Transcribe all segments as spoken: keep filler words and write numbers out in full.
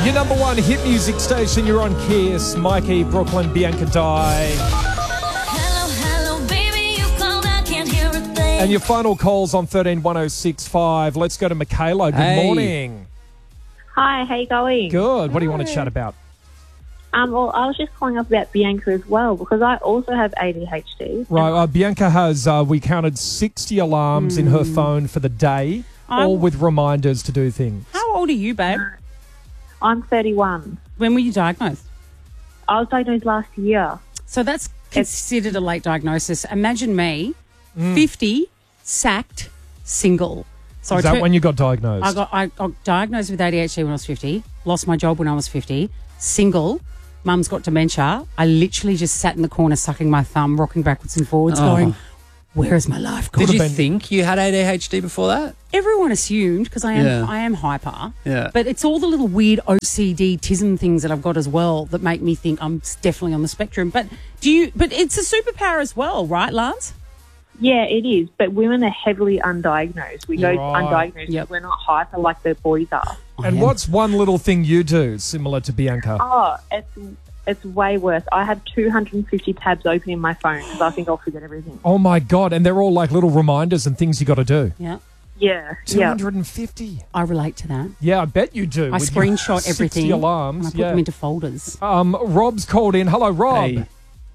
Your number one hit music station, you're on Kiss. Mikey, Brooklyn, Bianca Dye. Hello, hello, baby, you called, I can't hear a thing. And your final calls on thirteen one oh six five. Let's go to Michaela. Good Hey. morning. Hi, how you going? Good. What do you want to chat about? Um, well, I was just calling up about Bianca as well because I also have A D H D. Right, uh, Bianca has, uh, we counted sixty alarms in her phone for the day, I'm- all with reminders to do things. How old are you, babe? I'm thirty-one. When were you diagnosed? I was diagnosed last year. So that's considered a late diagnosis. Imagine me, fifty, sacked, single. So Is I that tur- when you got diagnosed? I got I got diagnosed with A D H D when I was fifty, lost my job when I was fifty, single, mum's got dementia. I literally just sat in the corner sucking my thumb, rocking backwards and forwards, Oh. going, where is my life gone? Did you been- think you had A D H D before that? Everyone assumed, because I am Yeah. I am hyper, Yeah. but it's all the little weird O C D tism things that I've got as well that make me think I'm definitely on the spectrum. But do you? But it's a superpower as well, right, Lance? Yeah, it is. But women are heavily undiagnosed. We go Right. undiagnosed. Yep. We're not hyper like the boys are. and I am. what's one little thing you do similar to Bianca? Oh, it's it's way worse. I have two hundred fifty tabs open in my phone because I think I'll forget everything. Oh, my God. And they're all like little reminders and things you got to do. Yeah, Yeah, yeah. two hundred fifty. I relate to that. Yeah, I bet you do. I with your screenshot sixty everything alarms. and I put yeah. them into folders. Um, Rob's called in. Hello, Rob. Hey.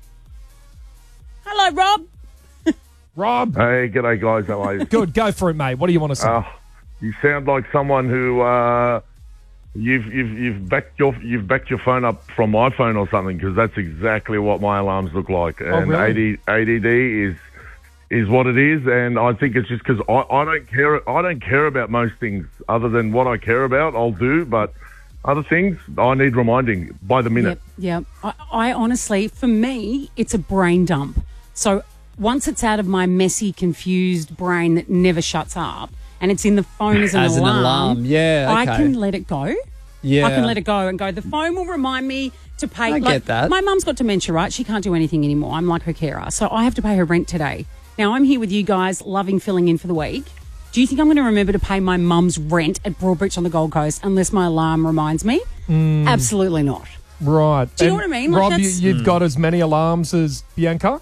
Hello, Rob. Rob. Hey, g'day guys, how are you? Good. Go for it, mate. What do you want to say? Uh, you sound like someone who uh, you've you've you've backed your you've backed your phone up from my phone or something, because that's exactly what my alarms look like. And really? A D, A D D is is what it is, and I think it's just because I, I don't care I don't care about most things other than what I care about. I'll do, but other things I need reminding by the minute. Yep, yep. I, I honestly, for me, it's a brain dump. So once it's out of my messy, confused brain that never shuts up, and it's in the phone as an As an alarm, alarm, yeah, I okay. can let it go. Yeah. I can let it go and go, the phone will remind me to pay. I like, get that. My mum's got dementia, right? She can't do anything anymore. I'm like her carer. So I have to pay her rent today. Now, I'm here with you guys, loving filling in for the week. Do you think I'm going to remember to pay my mum's rent at Broadbeach on the Gold Coast unless my alarm reminds me? Absolutely not. Right. Do you know And what I mean? Like, Rob, you, that's- you've got as many alarms as Bianca?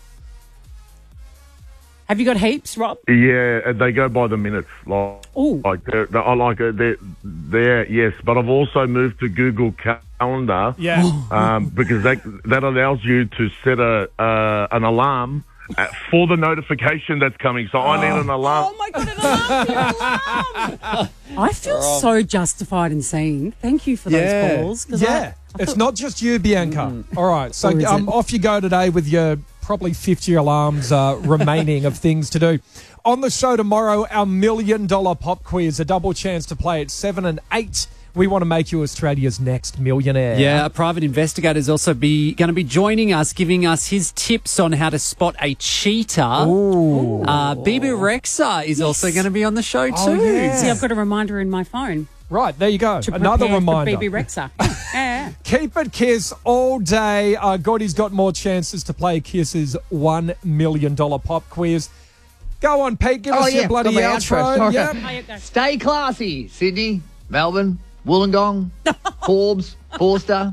Have you got heaps, Rob? Yeah, and they go by the minutes. Like, Ooh. like they're, they're, I like it. They're, they're yes, but I've also moved to Google Calendar. Yeah. um, because that that allows you to set a uh, an alarm uh, for the notification that's coming. So I need an alarm. Oh my God, an alarm, an alarm. I feel so justified and seen. Thank you for Yeah. those calls. 'cause Yeah. I, I It's thought- not just you, Bianca. All right. So Or is um, it? off you go today with your probably fifty alarms uh, remaining of things to do. On the show tomorrow, our million dollar pop quiz, a double chance to play at seven and eight. We want to make you Australia's next millionaire. Yeah, a private investigator is also be going to be joining us, giving us his tips on how to spot a cheater. Ooh. Uh, Bibi Rexa is also going to be on the show too. Oh, yeah. See, I've got a reminder in my phone Right. There you go. to Another prepare reminder. for B B Rexa. Yeah. Keep it Kiss all day. Uh, Gordy's got more chances to play Kiss's one million dollar pop quiz. Go on, Pete. Give Oh, us your yeah, bloody got my outro. outro, sorry. Yep. How you go? Stay classy, Sydney, Melbourne, Wollongong, Forbes, Forster,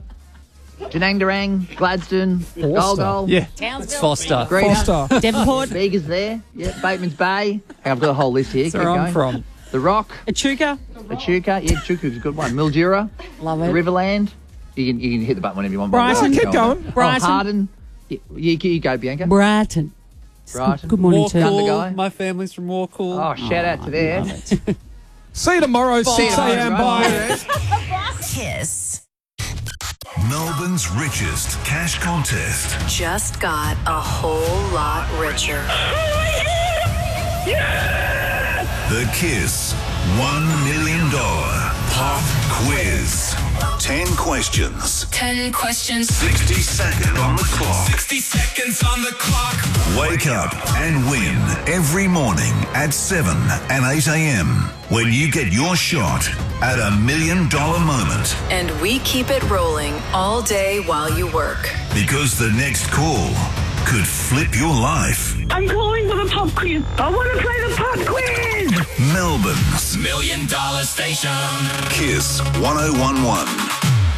Janang Gladstone, Gol Gol, Yeah, Townsville. it's Foster. Greta, Foster. Devonport, Bega's there, yeah, Bateman's Bay. I've got a whole list here. That's Keep where I'm going. from. The Rock, Echuca. Echuca, yeah, Echuca's a good one. Mildura, Love it. Riverland. You can, you can hit the button whenever you want. Brighton. Keep going. Brighton. Oh, Harden. You, you, you go, Bianca. Brighton. Brighton. Good morning to Gunner you. guy. My family's from Warcool. Oh, shout out to there. See you tomorrow, six a.m. Bye. Kiss. Melbourne's richest cash contest. Just got a whole lot richer. The Kiss one million dollar Pop Quiz. ten questions. Ten questions. sixty seconds on the clock. sixty seconds on the clock. Wake up and win every morning at seven and eight a.m. when you get your shot at a million dollar moment. And we keep it rolling all day while you work. Because the next call could flip your life. I'm calling for the pop quiz. I want to play the pop quiz. Melbourne's Million dollar station. Kiss one oh one one.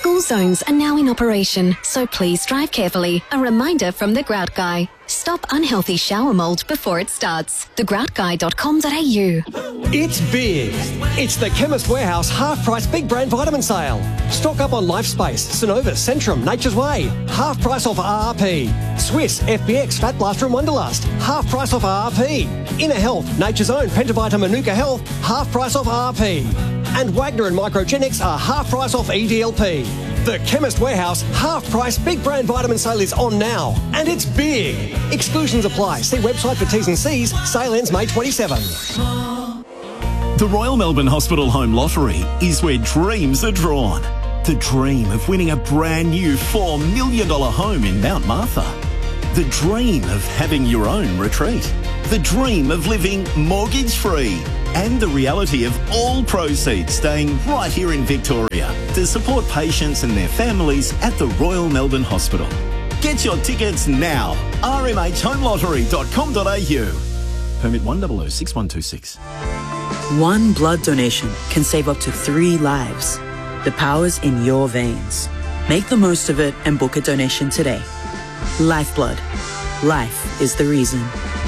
School zones are now in operation, so please drive carefully. A reminder from The Grout Guy. Stop unhealthy shower mould before it starts. the grout guy dot com dot a u. It's big. It's the Chemist Warehouse half-price big brand vitamin sale. Stock up on LifeSpace, Synovus, Centrum, Nature's Way. Half price off R R P. Swiss, F B X, Fat Blaster and Wonderlust. Half price off R R P. Inner Health, Nature's Own, Pentavita, Manuka Health. Half price off R R P. And Wagner and Microgenics are half price off E D L P. The Chemist Warehouse half-price big brand vitamin sale is on now, and it's big. Exclusions apply. See website for T's and C's. Sale ends May twenty-seventh. The Royal Melbourne Hospital Home Lottery is where dreams are drawn. The dream of winning a brand new four million dollars home in Mount Martha. The dream of having your own retreat. The dream of living mortgage-free. And the reality of all proceeds staying right here in Victoria to support patients and their families at the Royal Melbourne Hospital. Get your tickets now. r m h home lottery dot com dot a u. Permit one zero zero six one two six. One blood donation can save up to three lives. The power's in your veins. Make the most of it and book a donation today. Lifeblood. Life is the reason.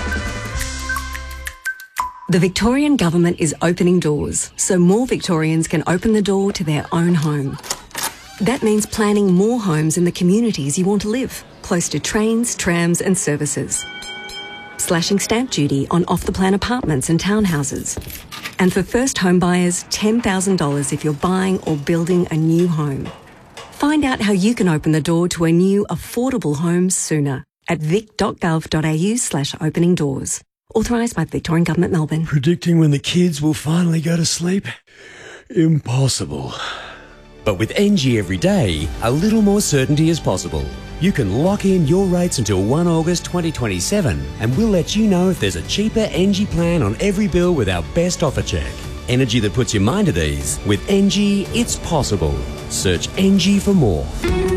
The Victorian Government is opening doors so more Victorians can open the door to their own home. That means planning more homes in the communities you want to live, close to trains, trams and services. Slashing stamp duty on off-the-plan apartments and townhouses. And for first home buyers, ten thousand dollars if you're buying or building a new home. Find out how you can open the door to a new affordable home sooner at vic dot gov dot a u slash opening doors. Authorised by the Victorian Government, Melbourne. Predicting when the kids will finally go to sleep? Impossible. But with N G Everyday, a little more certainty is possible. You can lock in your rates until the first of August twenty twenty-seven, and we'll let you know if there's a cheaper N G plan on every bill with our best offer check. Energy that puts your mind at ease. With N G, it's possible. Search N G for more.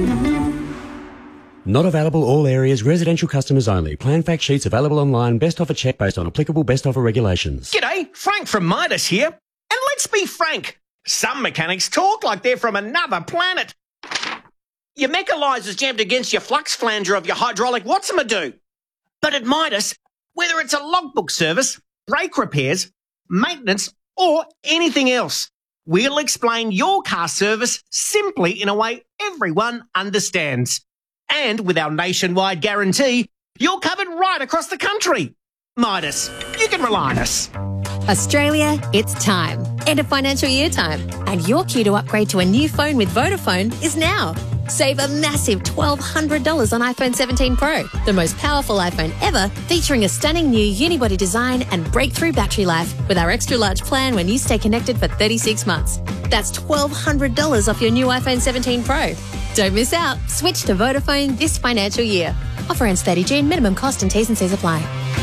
Not available all areas, residential customers only. Plan fact sheets available online. Best offer check based on applicable best offer regulations. G'day, Frank from Midas here. And let's be frank, some mechanics talk like they're from another planet. Your mechanizer's jammed against your flux flanger of your hydraulic what's-a-do. But at Midas, whether it's a logbook service, brake repairs, maintenance, or anything else, we'll explain your car service simply in a way everyone understands. And with our nationwide guarantee, you're covered right across the country. Midas, you can rely on us. Australia, it's time. End of financial year time. And your cue to upgrade to a new phone with Vodafone is now. Save a massive twelve hundred dollars on iPhone seventeen Pro, the most powerful iPhone ever, featuring a stunning new unibody design and breakthrough battery life with our extra large plan when you stay connected for thirty-six months. That's twelve hundred dollars off your new iPhone seventeen Pro. Don't miss out. Switch to Vodafone this financial year. Offer ends thirty June. Minimum cost and T's and C's apply.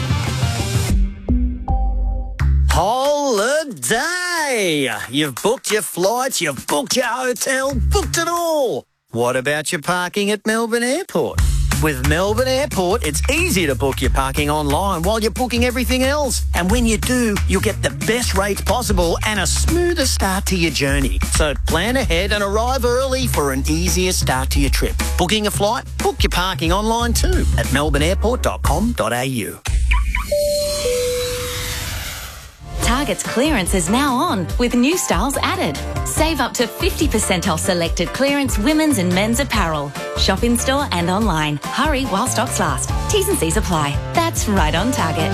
Holiday! You've booked your flights, you've booked your hotel, booked it all. What about your parking at Melbourne Airport? With Melbourne Airport, it's easy to book your parking online while you're booking everything else. And when you do, you'll get the best rates possible and a smoother start to your journey. So plan ahead and arrive early for an easier start to your trip. Booking a flight? Book your parking online too at melbourne airport dot com dot a u. Target's clearance is now on with new styles added. Save up to fifty percent off selected clearance women's and men's apparel. Shop in store and online. Hurry while stocks last. T's and C's apply. That's right on Target.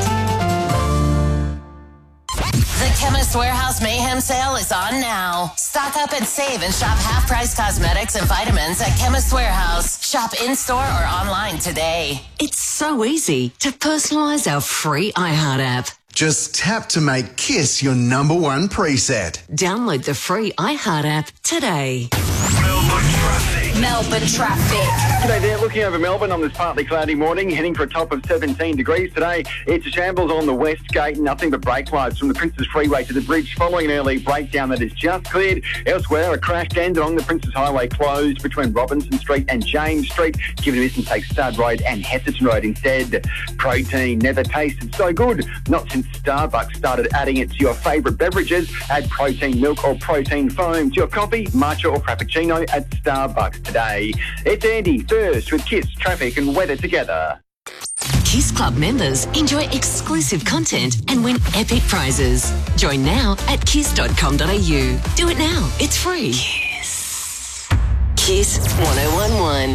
The Chemist Warehouse Mayhem sale is on now. Stock up and save and shop half-price cosmetics and vitamins at Chemist Warehouse. Shop in-store or online today. It's so easy to personalise our free iHeart app. Just tap to make Kiss your number one preset. Download the free iHeart app today. Melbourne traffic. Melbourne traffic. G'day there, looking over Melbourne on this partly cloudy morning, heading for a top of seventeen degrees today. It's a shambles on the West Gate, nothing but brake lights from the Princes Freeway to the bridge following an early breakdown that is just cleared. Elsewhere, a crash Dandenong, the Princes Highway closed between Robinson Street and James Street. Give it a miss and take Stud Road and Hesseton Road instead. Protein never tasted so good, not since Starbucks started adding it to your favourite beverages. Add protein milk or protein foam to your coffee, matcha or frappuccino at Starbucks today. It's Andy, first with Kiss, traffic and weather together. Kiss Club members enjoy exclusive content and win epic prizes. Join now at kiss dot com dot a u. Do it now. It's free. Kiss. Kiss one oh one one.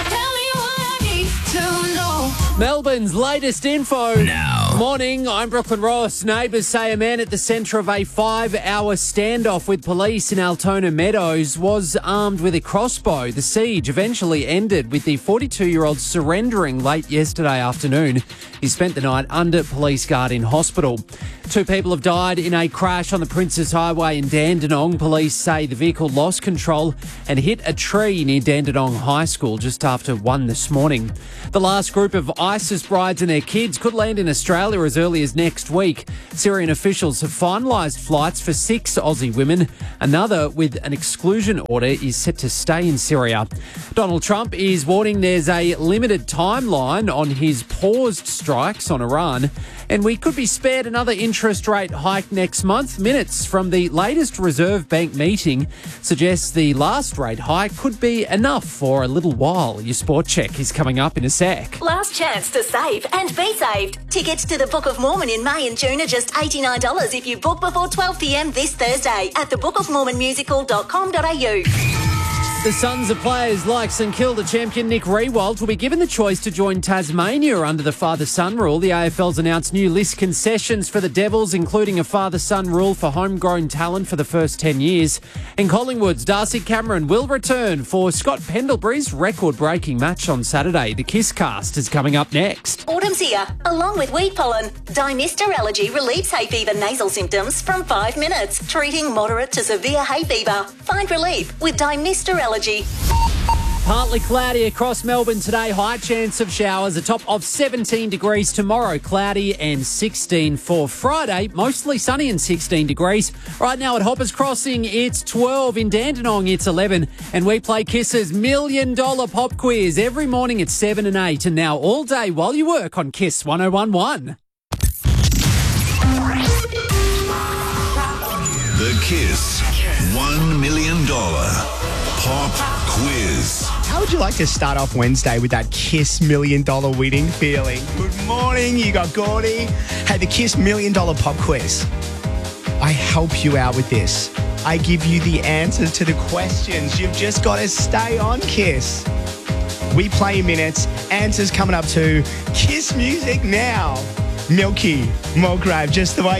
Melbourne's latest info. Now. Morning, I'm Brooklyn Ross. Neighbours say a man at the centre of a five-hour standoff with police in Altona Meadows was armed with a crossbow. The siege eventually ended with the forty-two-year-old surrendering late yesterday afternoon. He spent the night under police guard in hospital. Two people have died in a crash on the Princes Highway in Dandenong. Police say the vehicle lost control and hit a tree near Dandenong High School just after one this morning. The last group of ISIS brides and their kids could land in Australia as early as next week. Syrian officials have finalised flights for six Aussie women. Another with an exclusion order is set to stay in Syria. Donald Trump is warning there's a limited timeline on his paused strikes on Iran, and we could be spared another interest rate hike next month. Minutes from the latest Reserve Bank meeting suggests the last rate hike could be enough for a little while. Your sport check is coming up in a sec. Last chance to save and be saved. Tickets to the Book of Mormon in May and June are just eighty-nine dollars if you book before twelve p m this Thursday at the book of mormon musical dot com dot a u. The sons of players like St Kilda champion Nick Riewoldt will be given the choice to join Tasmania under the father-son rule. The A F L's announced new list concessions for the Devils, including a father-son rule for homegrown talent for the first ten years. And Collingwood's Darcy Cameron will return for Scott Pendlebury's record-breaking match on Saturday. The Kiss Cast is coming up next. Autumn's here, along with weed pollen. Dimister Allergy relieves hay fever nasal symptoms from five minutes, treating moderate to severe hay fever. Find relief with Dimister Allergy. Partly cloudy across Melbourne today. High chance of showers. A top of seventeen degrees tomorrow. Cloudy and sixteen for Friday. Mostly sunny and sixteen degrees. Right now at Hoppers Crossing, it's twelve. In Dandenong, it's eleven. And we play Kiss's Million Dollar Pop Quiz every morning at seven and eight. And now all day while you work on Kiss one oh one one. The Kiss one million dollars Pop Quiz. How would you like to start off Wednesday with that Kiss Million Dollar winning feeling? Good morning, you got Gordy. Hey, the Kiss Million Dollar Pop Quiz. I help you out with this. I give you the answers to the questions. You've just got to stay on Kiss. We play minutes. Answers coming up to Kiss music now. Milky, Mulgrave, just the way